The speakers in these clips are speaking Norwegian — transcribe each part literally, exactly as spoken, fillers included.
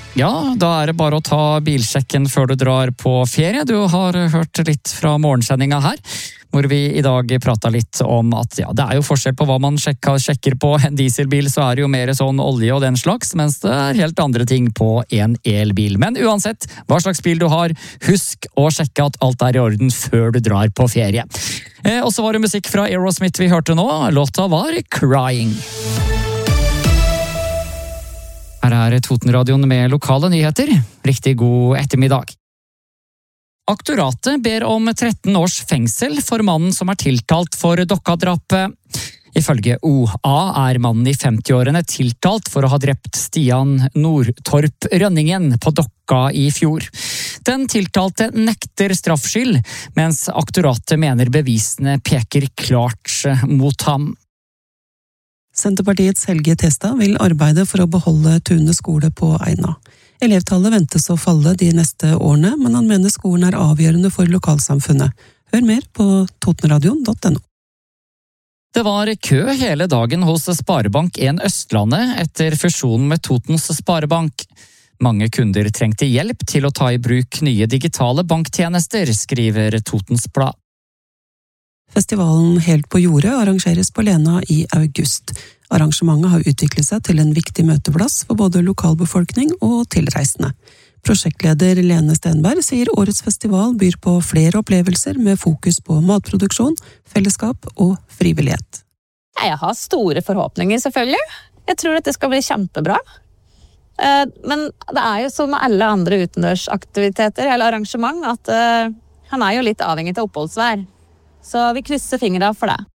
Ja, da er det bare å ta bilsjekken før du drar på ferie. Du har hørt litt fra morgensendinga her, hvor vi i dag pratet litt om at ja, det er jo forskjell på hva man sjekker, sjekker på en dieselbil, så er det jo mer sånn olje og den slags, mens det er helt andre ting på en elbil. Men uansett hva slags bil du har, husk å sjekke at alt er i orden før du drar på ferie. Eh, og så var det musikk fra Aerosmith vi hørte nå. Låta var Crying. Her er Totenradioen med lokale nyheter. Riktig god ettermiddag. Aktoratet ber om tretten års fengsel for mannen som er tiltalt for Dokka-drapet. Ifølge O A er mannen i femti-årene tiltalt for å ha drept Stian Nordtorp Rønningen på Dokka i fjor. Den tiltalte nekter straffskyld, mens aktoratet mener bevisene peker klart mot ham. Senterpartiets Helge Testa vil arbeide for å beholde Tune skole på Eina. Elevtallet ventes å falle de neste årene, men han mener skolen er avgjørende for lokalsamfunnet. Hør mer på totenradion punktum no. Det var kø hele dagen hos Sparebank en Østlandet etter fusjonen med Totens Sparebank. Mange kunder trengte hjelp til å ta i bruk nye digitale banktjenester, skriver Totens Blad. Festivalen Helt på jordet arrangeres på Lena i august. Arrangementet har utviklet seg til en viktig møteplass for både lokalbefolkning og tilreisende. Prosjektleder Lene Stenberg sier årets festival byr på flere opplevelser med fokus på matproduksjon, fellesskap og frivillighet. Jeg har store forhåpninger, selvfølgelig. Jeg tror at det skal bli kjempebra. Men det er jo som med alle andre utendørsaktiviteter eller arrangement, at han er jo litt avhengig av oppholdsvær. Så vi krysser fingrene for det.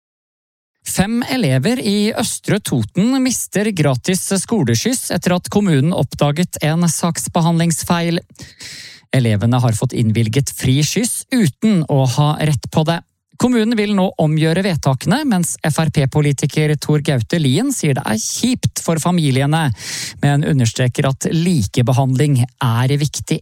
Fem elever i Østre Toten mister gratis skoleskyss etter at kommunen oppdaget en saksbehandlingsfeil. Elevene har fått innvilget fri skyss uten å ha rett på det. Kommunen vil nå omgjøre vedtakene, mens F R P-politiker Tor Gaute Lien sier det er kjipt for familiene, men understreker at likebehandling er viktig.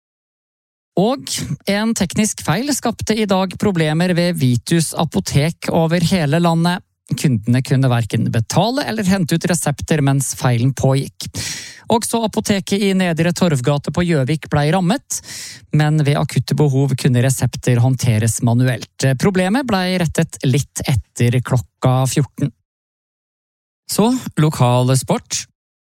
Og en teknisk feil skapte i dag problemer ved Vitus apotek over hele landet. Kundene kunne hverken betale eller hente ut resepter mens feilen pågikk. Også apoteket i Nedre Torvgate på Gjøvik ble rammet, men ved akutte behov kunne resepter håndteres manuelt. Problemet ble rettet litt etter klokka fjorten. Så, lokal sport.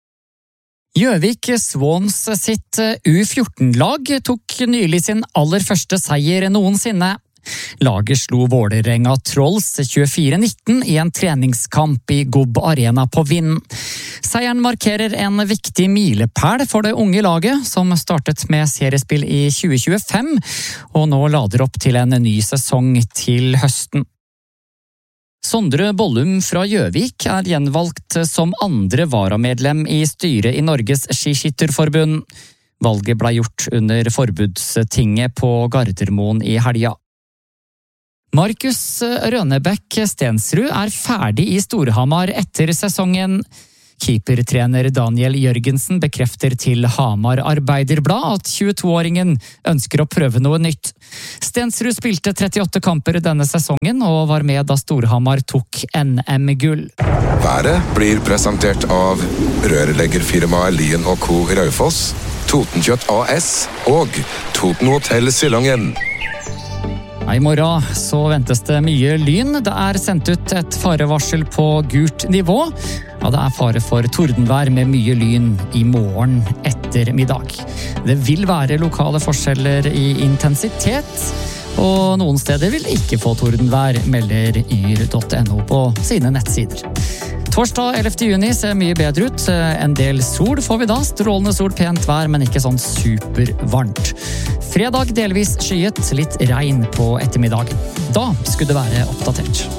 Gjøvik Swans sitt U fjorten-lag tok nylig sin aller første seier noensinne. Laget slo Vålerenga Trolls tjuefire nitten i en treningskamp i Gobb Arena på Vind. Seieren markerer en viktig milepæl for det unge laget, som startet med seriespill i tjue tjuefem, og nå lader opp til en ny sesong til høsten. Sondre Bollum fra Gjøvik er gjenvalgt som andre varamedlem i styret i Norges Skiskytterforbund. Valget ble gjort under forbudstinget på Gardermoen i helga. Markus Rønebekk Stensrud er ferdig i Storhamar etter sesongen. Keepertrener Daniel Jørgensen bekrefter til Hamar Arbeiderblad at tjueto-åringen ønsker å prøve noe nytt. Stensrud spilte trettiåtte kamper denne sesongen og var med da Storhamar tok N M-gull. Været blir presentert av rørleggerfirmaet Lien og Co. Raufoss, Totenkjøtt A S og Toten Hotel Silangen. I morgen så ventes det mye lyn. Det er sendt ut et farevarsel på gult nivå. Ja, det er fare for tordenvær med mye lyn i morgen ettermiddag. Det vil være lokale forskjeller i intensitet, og noen steder vil ikke få tordenvær, melder yr punktum no på sine nettsider. Torsdag ellevte juni ser mye bedre ut. En del sol får vi da. Strålende sol, pent vær, men ikke sånn supervarmt. Fredag delvis skyet, litt regn på ettermiddagen. Da skulle det være oppdatert.